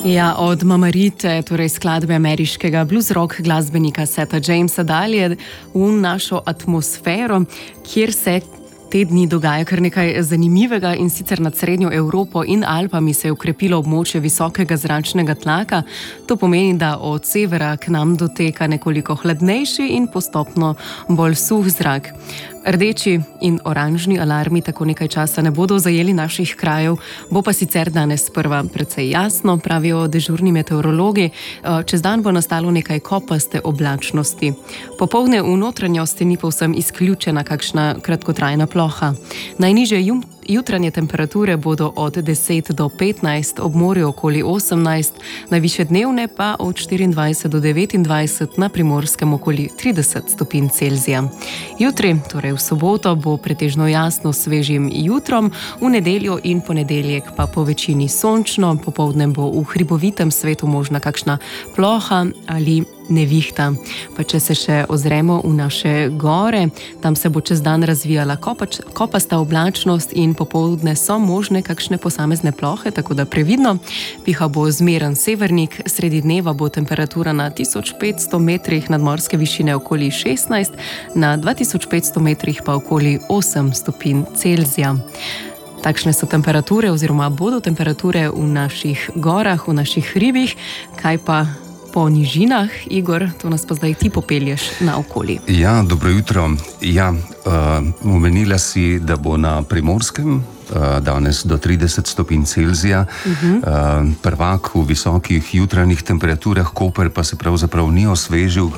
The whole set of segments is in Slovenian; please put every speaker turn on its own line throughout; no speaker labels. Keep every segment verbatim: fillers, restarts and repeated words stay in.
Ja, od Mamarite, torej skladbe ameriškega blues rock glasbenika Seta Jamesa dalje v našo atmosfero, kjer se te dni dogaja kar nekaj zanimivega, in sicer nad srednjo Evropo in Alpami se je ukrepilo območje visokega zračnega tlaka. To pomeni, da od severa k nam doteka nekoliko hladnejši in postopno bolj suh zrak. Rdeči in oranžni alarmi tako nekaj časa ne bodo zajeli naših krajev, bo pa sicer danes sprva precej jasno, pravijo dežurni meteorologi. Čez dan bo nastalo nekaj kopaste oblačnosti. Popoldne v notranjosti ni povsem izključena kakšna kratkotrajna ploha. Najnižje jutranje temperature bodo od deset do petnajst, ob morju okoli osemnajst, najvišje dnevne pa od štiriindvajset do devetindvajset, na Primorskem okoli trideset stopinj Celzija. Jutri, torej v soboto, bo pretežno jasno s svežim jutrom, v nedeljo in ponedeljek pa po večini sončno, popoldne bo v hribovitem svetu možna kakšna ploha ali nevihta. Pa če se še ozremo v naše gore, tam se bo čez dan razvijala kopač, kopasta oblačnost in popoldne so možne kakšne posamezne plohe, tako da previdno. Piha bo zmeren severnik, sredi dneva bo temperatura na tisoč petsto metrih nadmorske višine okoli šestnajst, na dva tisoč petsto metrih pa okoli osem stopinj Celzija. Takšne so temperature oziroma bodo temperature v naših gorah, v naših hribih. Kaj pa po nižinah, Igor, to nas pa zdaj ti popelješ naokoli.
Ja, dobro jutro. Ja, uh, omenila si, da bo na Primorskem uh, danes do trideset stopinj Celzija. Uh-huh. Uh, prvak v visokih jutranjih temperaturah, Koper pa se pravzaprav ni osvežil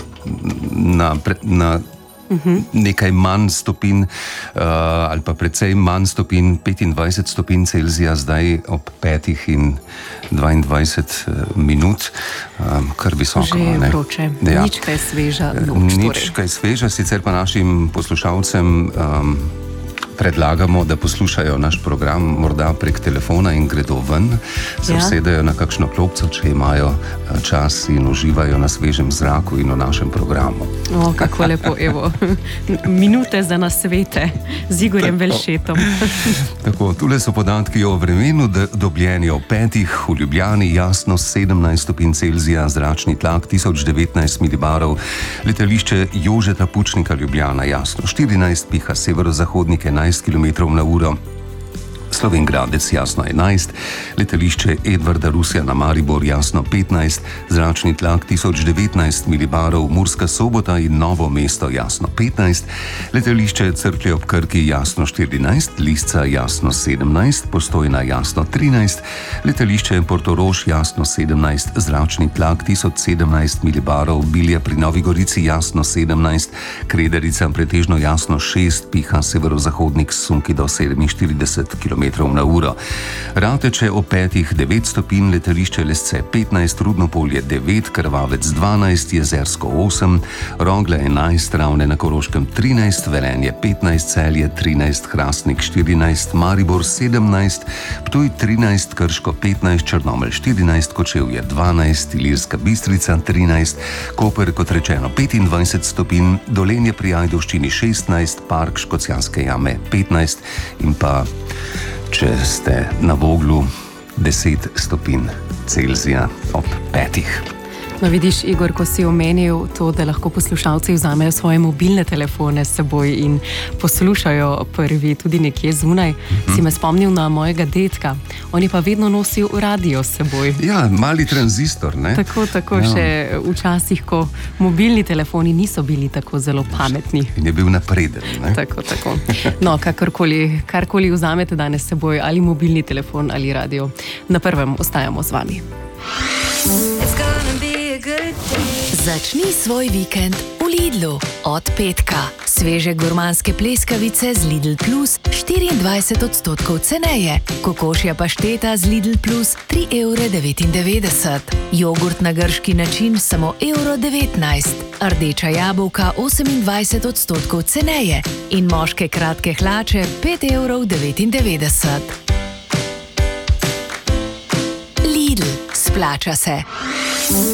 na, na Uh-huh. nekaj manj stopinj uh, ali pa precej manj stopinj, petindvajset stopinj Celzija zdaj ob petih in dvaindvajset minut, um, kar visoko.
Že je vroče, ja. Nič kaj sveža noč.
Nič kaj sveža, sicer pa našim poslušalcem um, predlagamo, da poslušajo naš program morda prek telefona in gredo ven, se ja. usedejo na kakšno klopco, če imajo čas, in uživajo na svežem zraku in v našem programu.
O, kako lepo, evo. Minute za nasvete z Igorjem Velšetom.
Tako, tule so podatki o vremenu, dobljeni o petih, v Ljubljani jasno sedemnajst stopinj Celzija, zračni tlak tisoč devetnajst milibarov, letališče Jožeta Pučnika Ljubljana jasno štirinajst, piha severozahodnik enajst kilometrov na uro. Slovenj Gradec jasno enajst, letališče Edvarda Rusja na Maribor jasno petnajst, zračni tlak tisoč devetnajst milibarov, Murska Sobota in Novo mesto jasno petnajst, letališče Cerklje ob Krki jasno štirinajst, Lisca jasno sedemnajst, Postojna jasno trinajst, letališče Portorož jasno sedemnajst, zračni tlak tisoč sedemnajst milibarov, Bilja pri Novi Gorici jasno sedemnajst, Krederica pretežno jasno šest, piha severozahodnik sunki do sedeminštirideset kilometrov na uro. Rateče o petih, devet stopinj, letališče Lesce petnajst, Rudnopolje devet, Krvavec dvanajst, Jezersko osem, Rogle enajst, Ravne na Koroškem trinajst, Velenje petnajst, Celje trinajst, Hrastnik štirinajst, Maribor sedemnajst, Ptuj trinajst, Krško petnajst, Črnomelj štirinajst, Kočevje dvanajst, Ilirska Bistrica trinajst, Koper, kot rečeno, petindvajset stopinj, Dolenje pri Ajdovščini šestnajst, Park Škocjanske jame petnajst in pa, če ste na Voglu, deset stopinj Celzija ob petih.
No, vidiš, Igor, ko si omenil to, da lahko poslušalci vzamejo svoje mobilne telefone s seboj in poslušajo prvi tudi nekje zunaj, mm-hmm. si me spomnil na mojega dedka. On je pa vedno nosil radio s seboj.
Ja, mali tranzistor, ne?
Tako, tako, ja. Še včasih, ko mobilni telefoni niso bili tako zelo pametni.
In je bil napreden, ne?
Tako, tako. No, kakorkoli, karkoli vzamete danes s seboj, ali mobilni telefon ali radio, na prvem ostajamo z vami.
Začni svoj vikend v Lidlu. Od petka. Sveže gurmanske pleskavice z Lidl Plus štiriindvajset odstotkov ceneje. Kokošja pašteta z Lidl Plus tri evre devetindevetdeset. Jogurt na grški način samo evro devetnajst. Rdeča jabolka osemindvajset odstotkov ceneje. In moške kratke hlače pet evrov devetindevetdeset. Lidl, splača se.